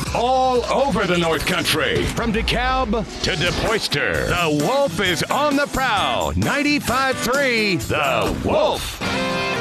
all over the North Country. From DeKalb to DePoister, the Wolf is on the prowl. 95.3 The Wolf.